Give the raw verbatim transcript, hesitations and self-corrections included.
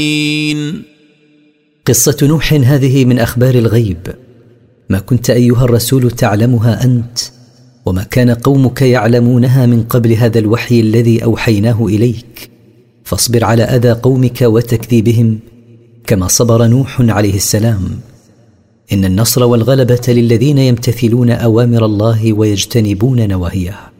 قصة نوح هذه من أخبار الغيب، ما كنت أيها الرسول تعلمها أنت وما كان قومك يعلمونها من قبل هذا الوحي الذي أوحيناه إليك، فاصبر على أذى قومك وتكذيبهم كما صبر نوح عليه السلام. إن النصر والغلبة للذين يمتثلون أوامر الله ويجتنبون نواهيه.